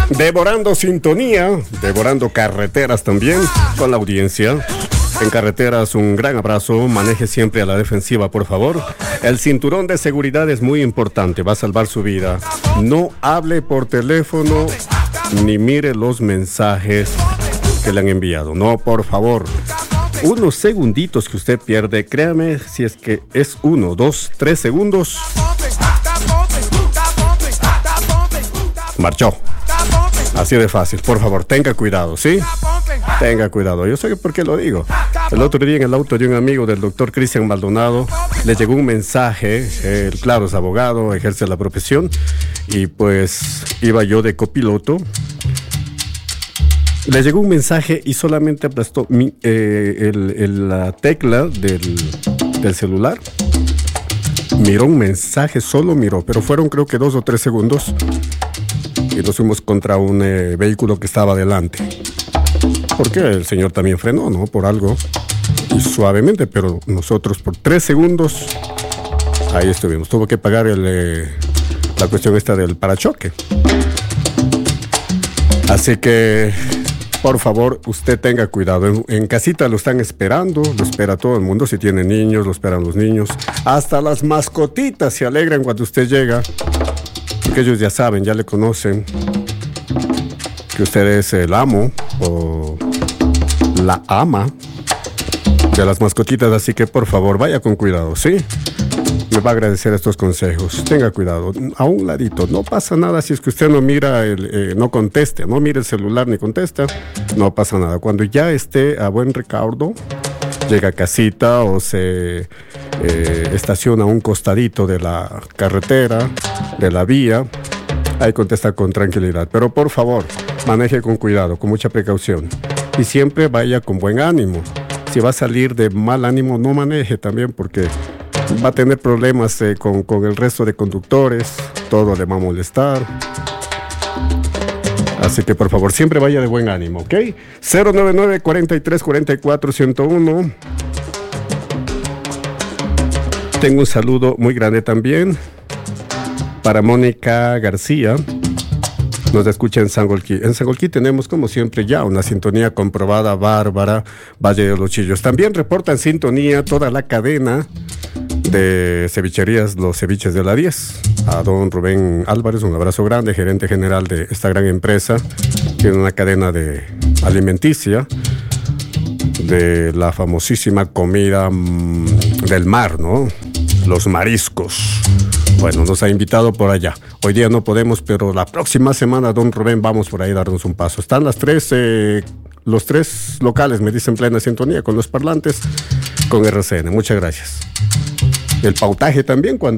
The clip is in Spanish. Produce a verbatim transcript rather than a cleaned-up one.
Devorando sintonía, devorando carreteras también con la audiencia. En carreteras, un gran abrazo. Maneje siempre a la defensiva, por favor. El cinturón de seguridad es muy importante, va a salvar su vida. No hable por teléfono ni mire los mensajes que le han enviado. No, por favor. Unos segunditos que usted pierde, créame, si es que es uno, dos, tres segundos. Marchó. Así de fácil, por favor, tenga cuidado, ¿sí? Tenga cuidado, yo sé por qué lo digo. El otro día en el auto de un amigo del doctor Cristian Maldonado le llegó un mensaje, él, claro, es abogado, ejerce la profesión, y pues iba yo de copiloto. Le llegó un mensaje y solamente aplastó mi, eh, el, el, la tecla del, del celular. Miró un mensaje, solo miró, pero fueron creo que dos o tres segundos. Y nos fuimos contra un eh, vehículo que estaba adelante. Porque el señor también frenó, ¿no? Por algo. Y suavemente, pero nosotros por tres segundos, ahí estuvimos. Tuvo que pagar el, eh, la cuestión esta del parachoque. Así que, por favor, usted tenga cuidado. En, en casita lo están esperando, lo espera todo el mundo. Si tiene niños, lo esperan los niños. Hasta las mascotitas se alegran cuando usted llega. Porque ellos ya saben, ya le conocen que usted es el amo o la ama de las mascotitas, así que por favor vaya con cuidado, ¿sí? Me va a agradecer estos consejos. Tenga cuidado, a un ladito, no pasa nada si es que usted no mira, el, eh, no conteste, no mire el celular ni contesta, no pasa nada. Cuando ya esté a buen recaudo, llega a casita o se eh, estaciona a un costadito de la carretera, de la vía, ahí contesta con tranquilidad. Pero por favor, maneje con cuidado, con mucha precaución. Y siempre vaya con buen ánimo. Si va a salir de mal ánimo, no maneje también, porque va a tener problemas eh, con, con el resto de conductores, todo le va a molestar. Así que por favor, siempre vaya de buen ánimo, ¿ok? cero nueve nueve, cuarenta y tres, cuarenta y cuatro, ciento uno. Tengo un saludo muy grande también para Mónica García. Nos escucha en Sangolquí. En Sangolquí tenemos, como siempre, ya una sintonía comprobada, bárbara, Valle de los Chillos. También reporta en sintonía toda la cadena de cevicherías, los ceviches de la diez. A don Rubén Álvarez, un abrazo grande, gerente general de esta gran empresa. Tiene una cadena de alimenticia de la famosísima comida mmm, del mar, ¿no? Los mariscos. Bueno, nos ha invitado por allá. Hoy día no podemos, pero la próxima semana, don Rubén, vamos por ahí a darnos un paso. Están las tres, eh, los tres locales, me dicen, plena sintonía con los parlantes, con R C N. Muchas gracias. El pautaje también, cuando